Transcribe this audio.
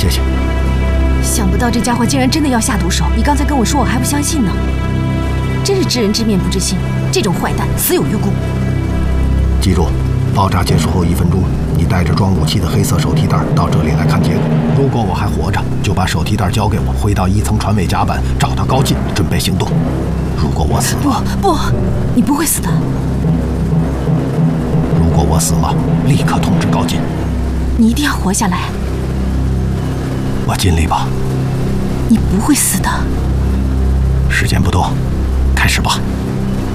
谢谢。 想不到这家伙竟然真的要下毒手！你刚才跟我说，我还不相信呢。真是知人知面不知心，这种坏蛋死有余辜。 记住，爆炸结束后1分钟，你带着装武器的黑色手提袋到这里来看结果。如果我还活着，就把手提袋交给我，回到1层船尾甲板找到高进，准备行动。如果我死了， 不，你不会死的。 如果我死了，立刻通知高进。 你一定要活下来。 我尽力吧。 你不会死的。 时间不多，开始吧。